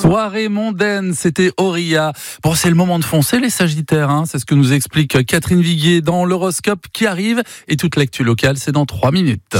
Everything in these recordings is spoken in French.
Soirée mondaine, c'était Auria. Bon, c'est le moment de foncer les Sagittaires, hein. C'est ce que nous explique Catherine Viguier dans l'horoscope qui arrive. Et toute l'actu locale, c'est dans 3 minutes.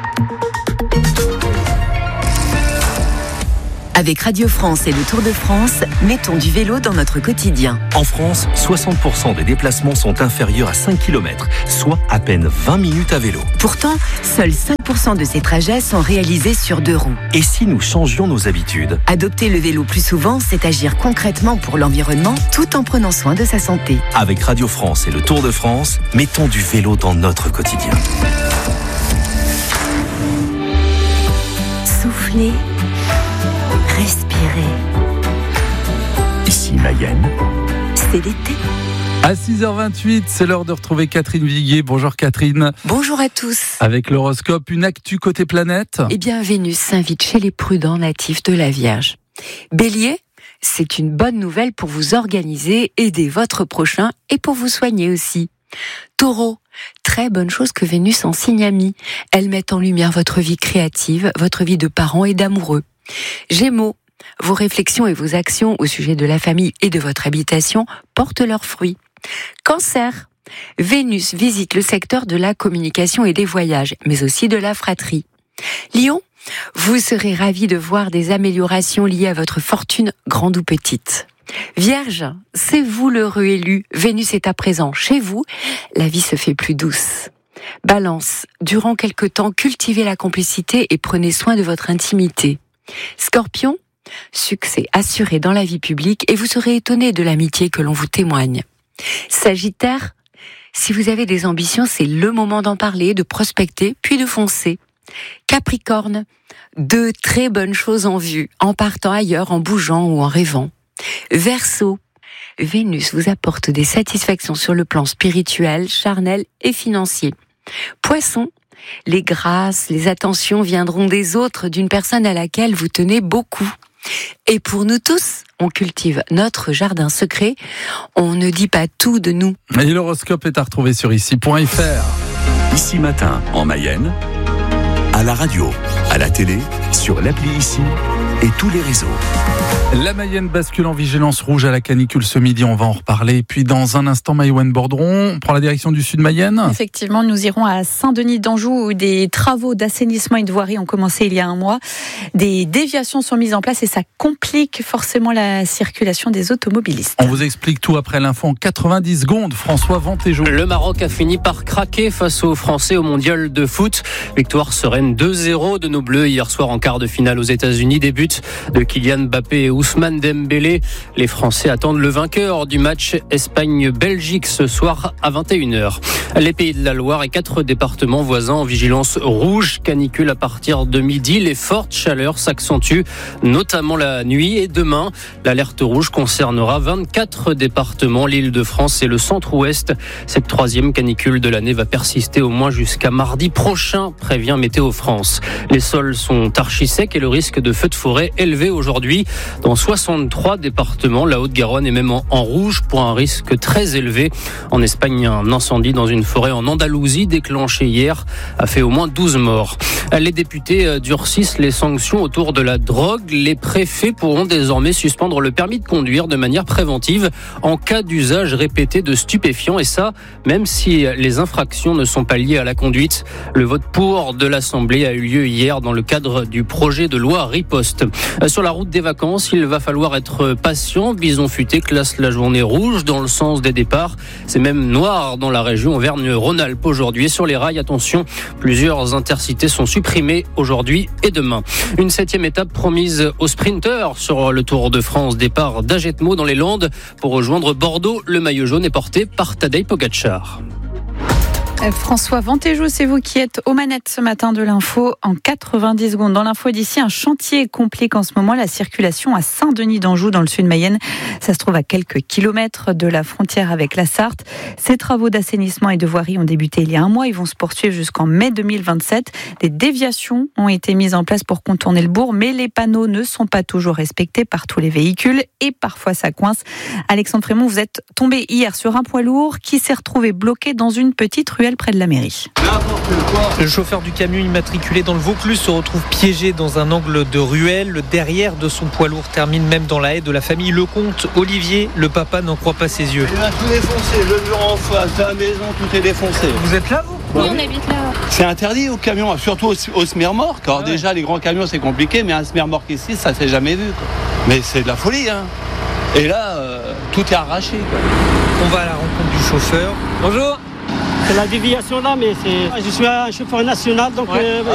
Avec Radio France et le Tour de France, mettons du vélo dans notre quotidien. En France, 60% des déplacements sont inférieurs à 5 km, soit à peine 20 minutes à vélo. Pourtant, seuls 5% de ces trajets sont réalisés sur 2 roues. Et si nous changions nos habitudes ? Adopter le vélo plus souvent, c'est agir concrètement pour l'environnement tout en prenant soin de sa santé. Avec Radio France et le Tour de France, mettons du vélo dans notre quotidien. Soufflez. Respirez. Ici Mayenne. C'est l'été. À 6h28, c'est l'heure de retrouver Catherine Viguier. Bonjour Catherine. Bonjour à tous. Avec l'horoscope, une actu côté planète. Eh bien, Vénus s'invite chez les prudents natifs de la Vierge. Bélier, c'est une bonne nouvelle pour vous organiser, aider votre prochain et pour vous soigner aussi. Taureau, très bonne chose que Vénus en signe ami. Elle met en lumière votre vie créative, votre vie de parents et d'amoureux. Gémeaux, vos réflexions et vos actions au sujet de la famille et de votre habitation portent leurs fruits. Cancer, Vénus visite le secteur de la communication et des voyages, mais aussi de la fratrie. Lion, vous serez ravis de voir des améliorations liées à votre fortune, grande ou petite. Vierge, c'est vous l'heureux élu. Vénus est à présent chez vous. La vie se fait plus douce. Balance, durant quelque temps, cultivez la complicité et prenez soin de votre intimité. Scorpion, succès assuré dans la vie publique et vous serez étonné de l'amitié que l'on vous témoigne. Sagittaire, si vous avez des ambitions, c'est le moment d'en parler, de prospecter, puis de foncer. Capricorne, 2 très bonnes choses en vue, en partant ailleurs, en bougeant ou en rêvant. Verseau, Vénus vous apporte des satisfactions sur le plan spirituel, charnel et financier. Poisson, les grâces, les attentions viendront des autres, d'une personne à laquelle vous tenez beaucoup. Et pour nous tous, on cultive notre jardin secret, on ne dit pas tout de nous. Et l'horoscope est à retrouver sur ici.fr. Ici Matin, en Mayenne, à la radio, à la télé, sur l'appli Ici et tous les réseaux. La Mayenne bascule en vigilance rouge à la canicule ce midi, on va en reparler. Et puis dans un instant, Maïwenn Bordron, on prend la direction du sud Mayenne. Effectivement, nous irons à Saint-Denis d'Anjou où des travaux d'assainissement et de voirie ont commencé il y a un mois. Des déviations sont mises en place et ça complique forcément la circulation des automobilistes. On vous explique tout après l'info en 90 secondes. François Vantéjou. Le Maroc a fini par craquer face aux Français au mondial de foot. Victoire sereine 2-0 de nos Bleus hier soir en quart de finale aux États-Unis. Des buts de Kylian Mbappé et Ousmane Dembélé. Les Français attendent le vainqueur du match Espagne-Belgique ce soir à 21h. Les Pays de la Loire et 4 départements voisins en vigilance rouge. Canicule à partir de midi. Les fortes chaleurs s'accentuent, notamment la nuit. Et demain, l'alerte rouge concernera 24 départements, l'Île-de-France et le centre-ouest. Cette 3e canicule de l'année va persister au moins jusqu'à mardi prochain, prévient Météo France. Les sols sont archi secs et le risque de feux de forêt élevé aujourd'hui. Dans 63 départements, la Haute-Garonne est même en rouge pour un risque très élevé. En Espagne, un incendie dans une forêt en Andalousie déclenché hier a fait au moins 12 morts. Les députés durcissent les sanctions autour de la drogue. Les préfets pourront désormais suspendre le permis de conduire de manière préventive en cas d'usage répété de stupéfiants et ça, même si les infractions ne sont pas liées à la conduite. Le vote pour de l'Assemblée a eu lieu hier dans le cadre du projet de loi Riposte. Sur la route des vacances, il va falloir être patient. Bison Futé classe la journée rouge dans le sens des départs. C'est même noir dans la région Auvergne-Rhône-Alpes aujourd'hui. Et sur les rails, attention, plusieurs intercités sont supprimées aujourd'hui et demain. Une 7e étape promise aux sprinteurs sur le Tour de France. Départ d'Agetmo dans les Landes pour rejoindre Bordeaux. Le maillot jaune est porté par Tadej Pogačar. François Vantéjou, c'est vous qui êtes aux manettes ce matin de l'info en 90 secondes. Dans l'info d'ici, un chantier complique en ce moment la circulation à Saint-Denis d'Anjou dans le sud Mayenne. Ça se trouve à quelques kilomètres de la frontière avec la Sarthe. Ces travaux d'assainissement et de voirie ont débuté il y a un mois. Ils vont se poursuivre jusqu'en mai 2027. Des déviations ont été mises en place pour contourner le bourg, mais les panneaux ne sont pas toujours respectés par tous les véhicules et parfois ça coince. Alexandre Frémont, vous êtes tombé hier sur un poids lourd qui s'est retrouvé bloqué dans une petite ruelle ruelle près de la mairie. Le chauffeur du camion immatriculé dans le Vaucluse se retrouve piégé dans un angle de ruelle. Le derrière de son poids lourd termine même dans la haie de la famille Lecomte. Olivier, le papa, n'en croit pas ses yeux. Il a tout défoncé, le mur en face, la maison, tout est défoncé. Vous êtes là, vous ? Oui, on habite là. C'est interdit aux camions, surtout aux semi-remorques. Alors déjà, les grands camions, c'est compliqué, mais un semi-remorque ici, ça s'est jamais vu, quoi. Mais c'est de la folie, hein. Et là, tout est arraché, quoi. On va à la rencontre du chauffeur. Bonjour. C'est la déviation là, mais je suis un chauffeur national, donc